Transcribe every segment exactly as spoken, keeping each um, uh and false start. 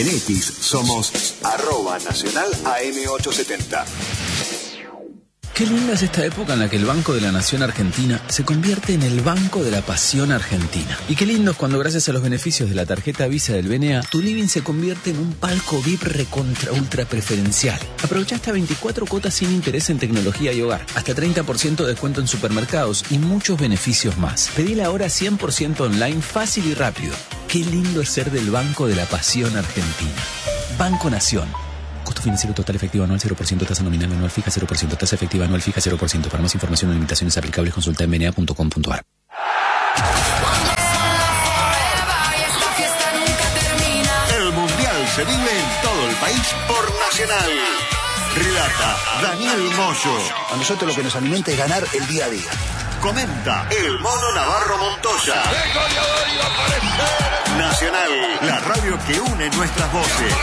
En X somos arroba nacional A M ochocientos setenta. Qué linda es esta época en la que el Banco de la Nación Argentina se convierte en el Banco de la Pasión Argentina. Y qué lindo es cuando, gracias a los beneficios de la tarjeta Visa del B N A, tu living se convierte en un palco V I P recontra ultra preferencial. Aprovecha hasta veinticuatro cuotas sin interés en tecnología y hogar, hasta treinta por ciento de descuento en supermercados y muchos beneficios más. Pedila ahora cien por ciento online, fácil y rápido. Qué lindo es ser del Banco de la Pasión Argentina. Banco Nación. Costo financiero total efectivo anual cero por ciento, tasa nominal anual fija cero por ciento, tasa efectiva anual fija cero por ciento. Para más información o limitaciones aplicables, consulta en b n a punto com punto a r. El Mundial se vive en todo el país por Nacional. Relata Daniel Moyo. A nosotros lo que nos alimenta es ganar el día a día. Comenta el Mono Navarro Montoya. Nacional, la radio que une nuestras voces.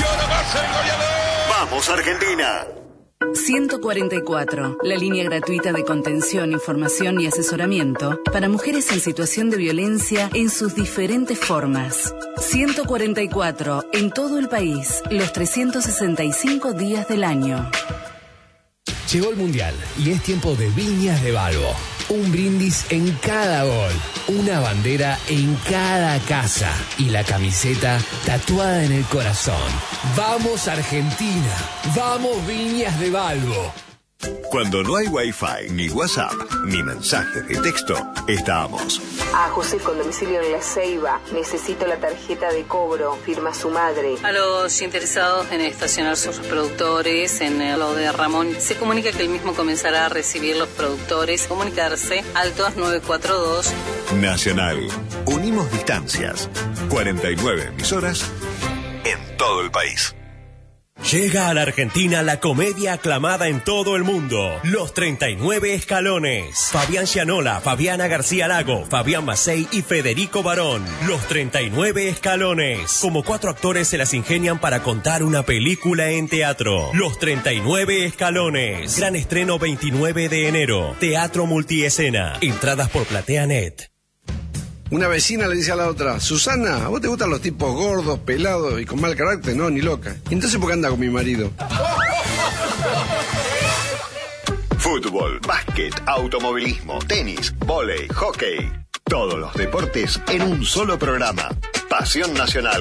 ¡Vamos, Argentina! ciento cuarenta y cuatro, la línea gratuita de contención, información y asesoramiento para mujeres en situación de violencia en sus diferentes formas. ciento cuarenta y cuatro, en todo el país, los trescientos sesenta y cinco días del año. Llegó el Mundial y es tiempo de Viñas de Balbo. Un brindis en cada gol, una bandera en cada casa y la camiseta tatuada en el corazón. ¡Vamos Argentina! ¡Vamos Viñas de Balbo! Cuando no hay Wi-Fi, ni WhatsApp, ni mensajes de texto, estamos. A José con domicilio en La Ceiba. Necesito la tarjeta de cobro. Firma su madre. A los interesados en estacionar sus productores en lo de Ramón, se comunica que el mismo comenzará a recibir los productores. Comunicarse al dos nueve cuatro dos. Nacional. Unimos distancias. cuarenta y nueve emisoras en todo el país. Llega a la Argentina la comedia aclamada en todo el mundo, Los treinta y nueve Escalones. Fabián Gianola, Fabiana García Lago, Fabián Macei y Federico Barón. Los treinta y nueve Escalones. Como cuatro actores se las ingenian para contar una película en teatro. Los treinta y nueve Escalones. Gran estreno veintinueve de enero. Teatro multiescena. Entradas por PlateaNet. Una vecina le dice a la otra: Susana, ¿a vos te gustan los tipos gordos, pelados y con mal carácter? No, ni loca. ¿Y entonces por qué anda con mi marido? Fútbol, básquet, automovilismo, tenis, vóley, hockey. Todos los deportes en un solo programa. Pasión Nacional.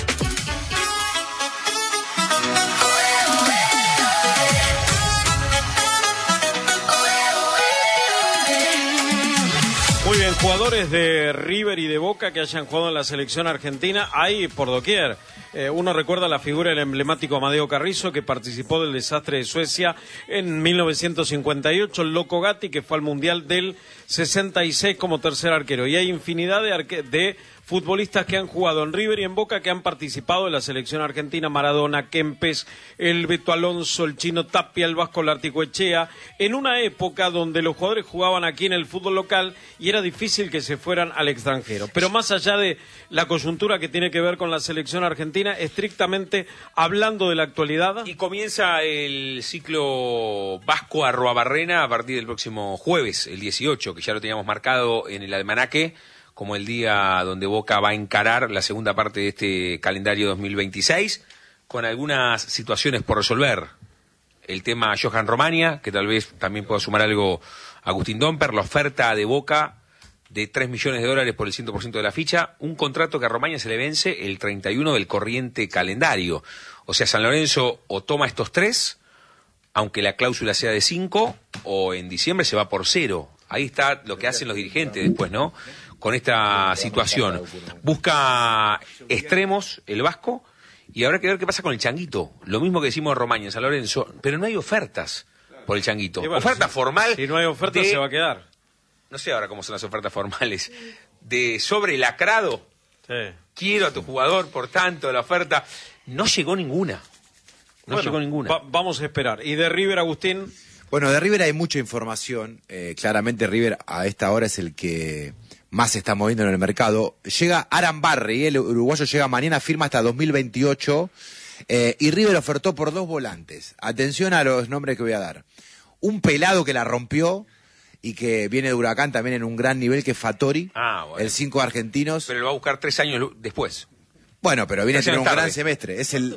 Muy bien, jugadores de River y de Boca que hayan jugado en la selección argentina, hay por doquier. Eh, uno recuerda la figura del emblemático Amadeo Carrizo, que participó del desastre de Suecia en mil novecientos cincuenta y ocho, el Loco Gatti, que fue al Mundial del sesenta y seis como tercer arquero. Y hay infinidad de, arque- de futbolistas que han jugado en River y en Boca que han participado de la selección argentina: Maradona, Kempes, el Beto Alonso, el Chino Tapia, el Vasco Larticoechea, en una época donde los jugadores jugaban aquí en el fútbol local y era difícil que se fueran al extranjero. Pero más allá de la coyuntura que tiene que ver con la selección argentina, estrictamente hablando de la actualidad. Y comienza el ciclo Vasco Arroabarrena a partir del próximo jueves, el dieciocho, que ya lo teníamos marcado en el almanaque como el día donde Boca va a encarar la segunda parte de este calendario dos mil veintiséis, con algunas situaciones por resolver. El tema Johan Romania, que tal vez también pueda sumar algo Agustín Domper, la oferta de Boca de tres millones de dólares por el cien por ciento de la ficha, un contrato que a Romaña se le vence el treinta y uno del corriente calendario. O sea, San Lorenzo o toma estos tres, aunque la cláusula sea de cinco, o en diciembre se va por cero. Ahí está lo que hacen los dirigentes después, ¿no? Con esta situación. Busca extremos el Vasco, y habrá que ver qué pasa con el Changuito. Lo mismo que decimos de Romaña en San Lorenzo, pero no hay ofertas por el Changuito. Bueno, oferta si, formal. Si no hay oferta, de, se va a quedar. No sé ahora cómo son las ofertas formales. De sobre lacrado. Sí. Quiero a tu jugador, por tanto, la oferta. No llegó ninguna. No bueno, llegó ninguna. Va, vamos a esperar. ¿Y de River, Agustín? Bueno, de River hay mucha información. Eh, claramente River a esta hora es el que más se está moviendo en el mercado. Llega Aran Barry, el uruguayo llega mañana, firma hasta dos mil veintiocho. Eh, y River ofertó por dos volantes. Atención a los nombres que voy a dar. Un pelado que la rompió y que viene de Huracán también en un gran nivel, que es Fattori, ah, bueno. el cinco argentinos. Pero lo va a buscar tres años después. Bueno, pero viene a tener un tarde. gran semestre. Es el,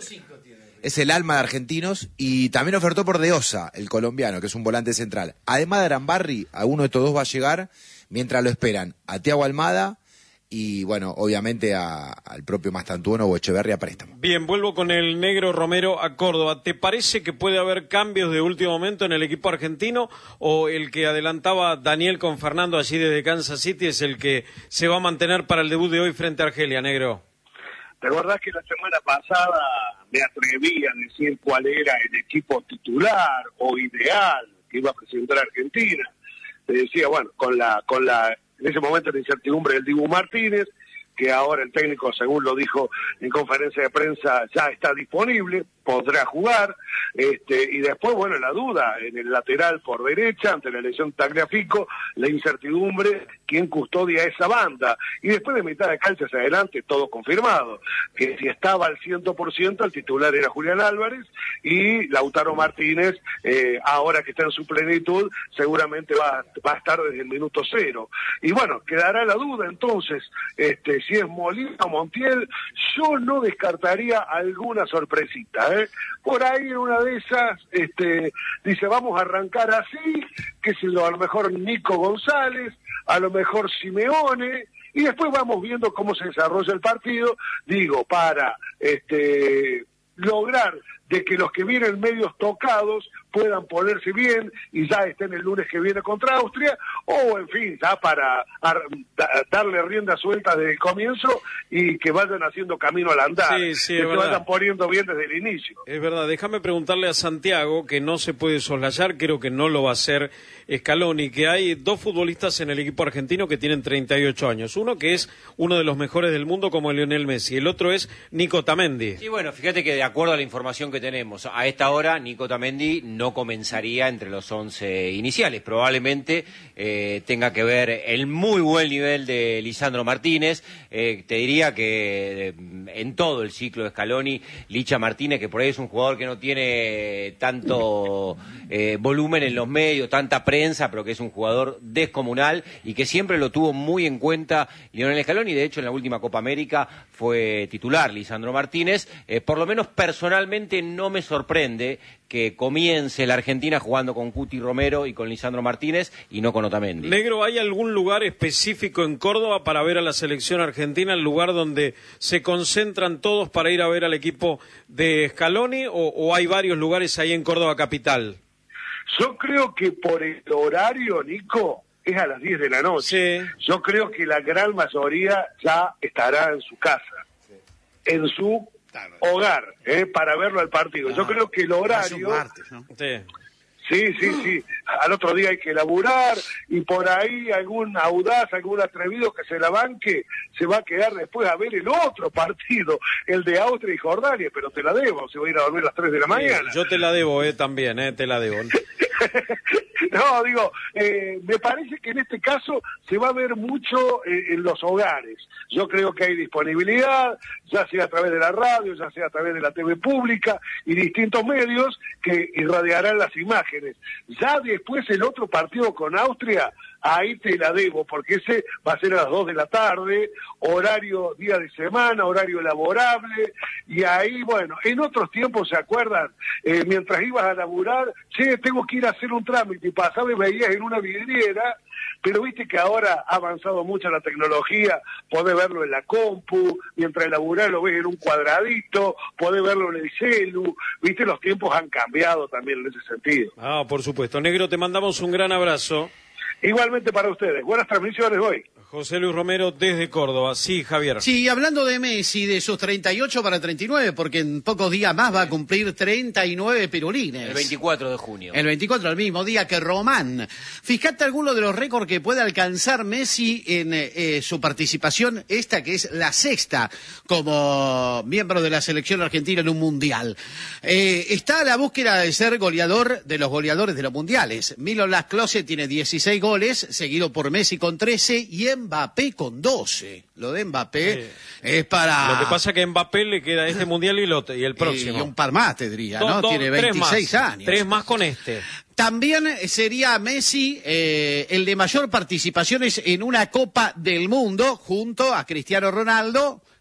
es el alma de Argentinos y también ofertó por De Osa, el colombiano, que es un volante central. Además de Arambarri, alguno de estos dos va a llegar mientras lo esperan a Thiago Almada y, bueno, obviamente a, al propio Mastantuono o Echeverri a préstamo. Bien, vuelvo con el negro Romero a Córdoba. ¿Te parece que puede haber cambios de último momento en el equipo argentino o el que adelantaba Daniel con Fernando allí desde Kansas City es el que se va a mantener para el debut de hoy frente a Argelia, negro? ¿Te acordás que la semana pasada me atreví a decir cuál era el equipo titular o ideal que iba a presentar Argentina? Te decía, bueno, con la, con la, en ese momento la incertidumbre del Dibu Martínez, que ahora el técnico, según lo dijo en conferencia de prensa, ya está disponible, podrá jugar, este, y después, bueno, la duda en el lateral por derecha, ante la elección Tagliafico, la incertidumbre, quién custodia esa banda, y después de mitad de cancha hacia adelante, todo confirmado, que si estaba al cien por ciento, el titular era Julián Álvarez, y Lautaro Martínez, eh, ahora que está en su plenitud, seguramente va, va a estar desde el minuto cero, y bueno, quedará la duda entonces, este, si es Molina o Montiel, yo no descartaría alguna sorpresita, ¿eh? Por ahí en una de esas, este, dice, vamos a arrancar así, qué sé yo, a lo mejor Nico González, a lo mejor Simeone, y después vamos viendo cómo se desarrolla el partido, digo, para este lograr de que los que vienen medios tocados puedan ponerse bien y ya estén el lunes que viene contra Austria, o en fin, ya para ar, da, darle rienda suelta desde el comienzo y que vayan haciendo camino al andar, sí, sí, que se verdad. vayan poniendo bien desde el inicio. Es verdad, déjame preguntarle a Santiago, que no se puede soslayar, creo que no lo va a hacer Scaloni, que hay dos futbolistas en el equipo argentino que tienen treinta y ocho años. Uno que es uno de los mejores del mundo como Lionel Messi, el otro es Nico Tamendi. Sí, bueno, fíjate que de acuerdo a la información que tenemos, a esta hora Nico Tamendi no comenzaría entre los once iniciales. Probablemente eh, tenga que ver el muy buen nivel de Lisandro Martínez. Eh, te diría que eh, en todo el ciclo de Scaloni, Licha Martínez, que por ahí es un jugador que no tiene tanto eh, volumen en los medios, tanta prensa, pero que es un jugador descomunal y que siempre lo tuvo muy en cuenta Lionel Scaloni. De hecho, en la última Copa América fue titular Lisandro Martínez. Eh, por lo menos personalmente no me sorprende que comience la Argentina jugando con Cuti Romero y con Lisandro Martínez y no con Otamendi. Negro, ¿hay algún lugar específico en Córdoba para ver a la selección argentina, el lugar donde se concentran todos para ir a ver al equipo de Scaloni, o, o hay varios lugares ahí en Córdoba capital? Yo creo que por el horario, Nico, es a las diez de la noche. Sí. Yo creo que la gran mayoría ya estará en su casa, sí. en su hogar, eh, para verlo al partido. Ah, yo creo que el horario... Martes, ¿no? Sí. Sí, sí, sí. Al otro día hay que laburar y por ahí algún audaz, algún atrevido que se la banque, se va a quedar después a ver el otro partido, el de Austria y Jordania, pero te la debo, se va a ir a dormir a las tres de la mañana. Sí, yo te la debo, eh, también, eh, te la debo. No, digo, eh, me parece que en este caso se va a ver mucho eh, en los hogares. Yo creo que hay disponibilidad, ya sea a través de la radio, ya sea a través de la T V pública y distintos medios que irradiarán las imágenes. Ya después el otro partido con Austria, ahí te la debo, porque ese va a ser a las dos de la tarde, horario día de semana, horario laborable, y ahí, bueno, en otros tiempos, ¿se acuerdan? Eh, mientras ibas a laburar, che, tengo que ir a hacer un trámite, y pasaba y veías en una vidriera, pero viste que ahora ha avanzado mucho la tecnología, podés verlo en la compu, mientras laburás lo ves en un cuadradito, podés verlo en el celu, viste, los tiempos han cambiado también en ese sentido. Ah, por supuesto. Negro, te mandamos un gran abrazo. Igualmente para ustedes. Buenas transmisiones hoy. José Luis Romero desde Córdoba. Sí, Javier. Sí, hablando de Messi, de sus treinta y ocho para treinta y nueve, porque en pocos días más va a cumplir treinta y nueve pirulines. El veinticuatro de junio. El veinticuatro, el mismo día que Román. Fíjate alguno de los récords que puede alcanzar Messi en eh, su participación, esta que es la sexta como miembro de la selección argentina en un mundial. Eh, está a la búsqueda de ser goleador de los goleadores de los mundiales. Milo Las Klose tiene dieciséis goles, seguido por Messi con trece y Mbappé con doce. Lo de Mbappé sí. es para... Lo que pasa es que a Mbappé le queda este mundial y, lo, y el próximo. Y un par más, te diría, do, ¿no? Do, Tiene veintiséis tres más, años. Tres más con este. También sería Messi eh, el de mayor participaciones en una Copa del Mundo junto a Cristiano Ronaldo,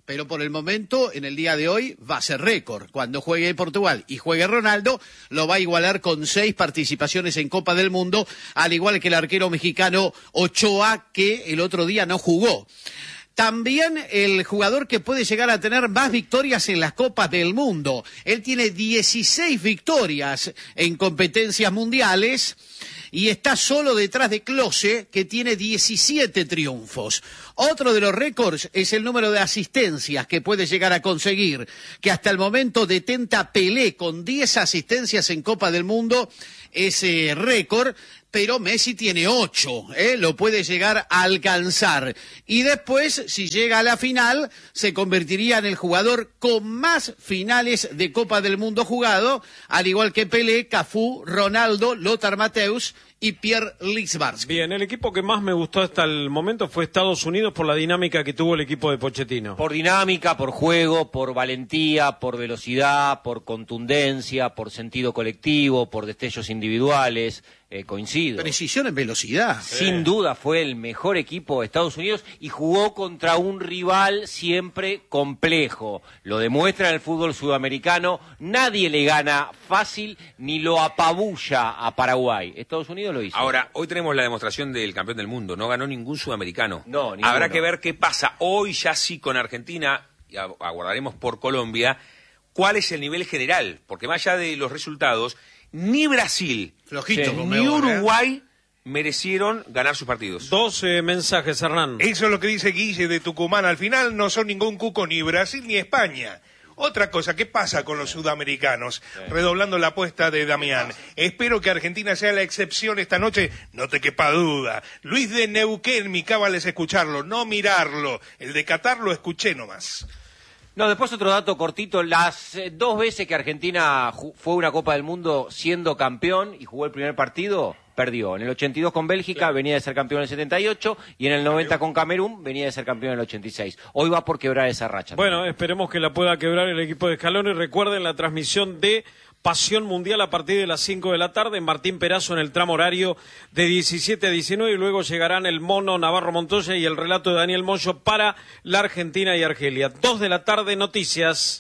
Pero por el momento, en el día de hoy, va a ser récord. Cuando juegue Portugal y juegue Ronaldo, lo va a igualar con seis participaciones en Copa del Mundo, al igual que el arquero mexicano Ochoa, que el otro día no jugó. También el jugador que puede llegar a tener más victorias en las Copas del Mundo. Él tiene dieciséis victorias en competencias mundiales y está solo detrás de Klose, que tiene diecisiete triunfos. Otro de los récords es el número de asistencias que puede llegar a conseguir, que hasta el momento detenta Pelé con diez asistencias en Copa del Mundo, ese récord, pero Messi tiene ocho, ¿eh? Lo puede llegar a alcanzar. Y después, si llega a la final, se convertiría en el jugador con más finales de Copa del Mundo jugado, al igual que Pelé, Cafú, Ronaldo, Lothar Matthäus y Pierre Littbarski. Bien, el equipo que más me gustó hasta el momento fue Estados Unidos por la dinámica que tuvo el equipo de Pochettino. Por dinámica, por juego, por valentía, por velocidad, por contundencia, por sentido colectivo, por destellos individuales. Eh, coincido. Precisión en velocidad. Sin duda fue el mejor equipo de Estados Unidos y jugó contra un rival siempre complejo. Lo demuestra en el fútbol sudamericano. Nadie le gana fácil ni lo apabulla a Paraguay. Estados Unidos lo hizo. Ahora, hoy tenemos la demostración del campeón del mundo. No ganó ningún sudamericano. No, ninguno. Habrá que ver qué pasa. Hoy ya sí con Argentina, y aguardaremos por Colombia, cuál es el nivel general. Porque más allá de los resultados, ni Brasil Flojito, sí, ni Uruguay merecieron ganar sus partidos. Dos eh, mensajes, Hernán. Eso es lo que dice Guille de Tucumán. Al final no son ningún cuco ni Brasil ni España. Otra cosa, ¿qué pasa con los sudamericanos? Sí. Redoblando la apuesta de Damián. Espero que Argentina sea la excepción esta noche, no te quepa duda. Luis de Neuquén, mi cábala es escucharlo, no mirarlo. El de Qatar lo escuché nomás. No, después otro dato cortito. Las eh, dos veces que Argentina fue a una Copa del Mundo siendo campeón y jugó el primer partido, perdió. En el ochenta y dos con Bélgica, claro, venía de ser campeón en el setenta y ocho, y en el noventa con Camerún venía de ser campeón en el ochenta y seis. Hoy va por quebrar esa racha. Bueno, también. Esperemos que la pueda quebrar el equipo de Scaloni. Recuerden la transmisión de Pasión Mundial a partir de las cinco de la tarde. Martín Perazo en el tramo horario de diecisiete a diecinueve, y luego llegarán el Mono Navarro Montoya y el relato de Daniel Moyo para la Argentina y Argelia. Dos de la tarde, noticias.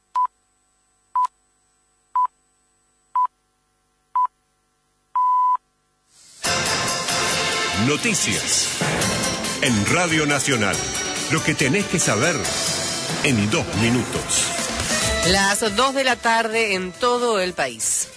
Noticias en Radio Nacional. Lo que tenés que saber en dos minutos. Las dos de la tarde en todo el país.